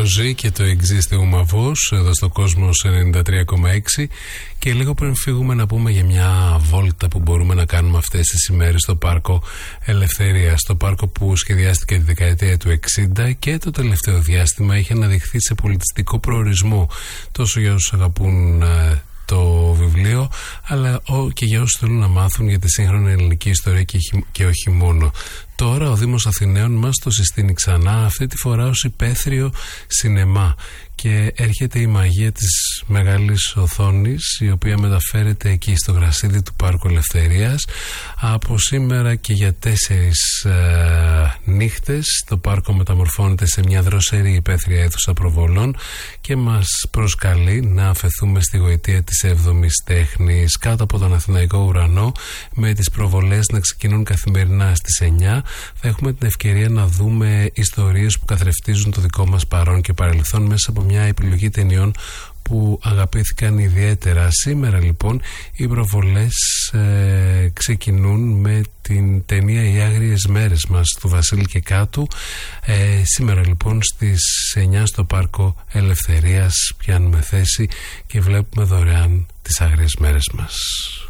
Ροζή και το Existe Umavos εδώ στο Κόσμος 93,6. Και λίγο πριν φύγουμε να πούμε για μια βόλτα που μπορούμε να κάνουμε αυτές τις ημέρες στο Πάρκο Ελευθερίας. Το πάρκο που σχεδιάστηκε τη δεκαετία του 60 και το τελευταίο διάστημα είχε αναδειχθεί σε πολιτιστικό προορισμό τόσο για όσους αγαπούν το βιβλίο, αλλά και για όσους θέλουν να μάθουν για τη σύγχρονη ελληνική ιστορία και όχι μόνο. Τώρα ο Δήμος Αθηναίων μας το συστήνει ξανά, αυτή τη φορά ως υπαίθριο σινεμά, και έρχεται η μαγεία της μεγάλης οθόνης, η οποία μεταφέρεται εκεί στο γρασίδι του Πάρκου Ελευθερίας. Από σήμερα και για 4 νύχτες το πάρκο μεταμορφώνεται σε μια δροσερή υπαίθρια αίθουσα προβολών και μας προσκαλεί να αφαιθούμε στη γοητεία της 7ης τέχνης κάτω από τον Αθηναϊκό ουρανό, με τις προβολές να ξεκινούν καθημερινά στις 9. Θα έχουμε την ευκαιρία να δούμε ιστορίες που καθρεφτίζουν το δικό μας παρόν και παρελθόν μέσα από μια επιλογή ταινιών που αγαπήθηκαν ιδιαίτερα. Σήμερα λοιπόν οι προβολές ξεκινούν με την ταινία «Οι Άγριες Μέρες μας» του Βασίλη Κεκάτου. Σήμερα λοιπόν στις 9 στο Πάρκο Ελευθερίας πιάνουμε θέση και βλέπουμε δωρεάν τις Άγριες Μέρες μας.